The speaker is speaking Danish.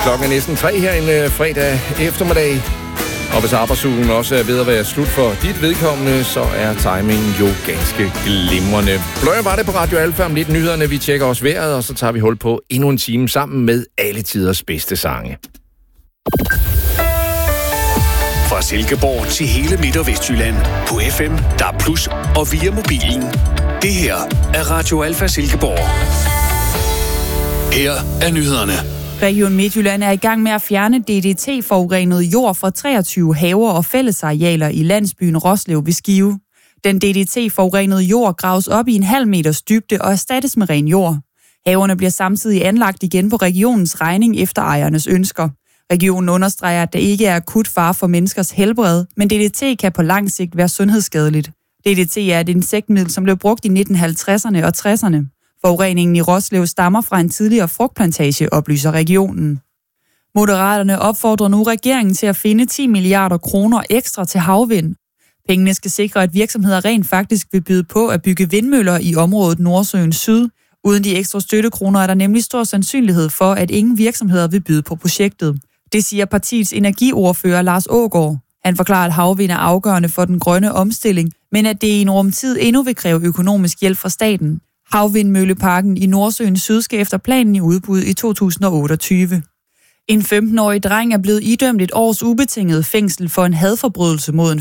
Klokken er næsten 3 her en fredag eftermiddag. Og hvis arbejdsugen også er ved at være slut for dit vedkommende, så er timingen jo ganske glimrende. Bløje var det på Radio Alfa om lidt nyhederne. Vi tjekker også vejret, og så tager vi hul på endnu en time sammen med alle tiders bedste sange. Fra Silkeborg til hele Midt- og Vestjylland. På FM, DAB+, og via mobilen. Det her er Radio Alfa Silkeborg. Her er nyhederne. Region Midtjylland er i gang med at fjerne DDT-forurenet jord fra 23 haver og fællesarealer i landsbyen Roslev ved Skive. Den DDT-forurenede jord graves op i 0,5 meters dybde og erstattes med ren jord. Haverne bliver samtidig anlagt igen på regionens regning efter ejernes ønsker. Regionen understreger, at der ikke er akut fare for menneskers helbred, men DDT kan på lang sigt være sundhedsskadeligt. DDT er et insektmiddel, som blev brugt i 1950'erne og 60'erne. Forureningen i Roslev stammer fra en tidligere frugtplantage, oplyser regionen. Moderaterne opfordrer nu regeringen til at finde 10 milliarder kroner ekstra til havvind. Pengene skal sikre, at virksomheder rent faktisk vil byde på at bygge vindmøller i området Nordsøen Syd. Uden de ekstra støttekroner er der nemlig stor sandsynlighed for, at ingen virksomheder vil byde på projektet. Det siger partiets energiordfører Lars Aagaard. Han forklarer, at havvind er afgørende for den grønne omstilling, men at det i en rumtid endnu vil kræve økonomisk hjælp fra staten. Havvindmølleparken i Nordsøen Syd skal efter planen i udbud i 2028. En 15-årig dreng er blevet idømt 1 års ubetinget fængsel for en hadforbrydelse mod en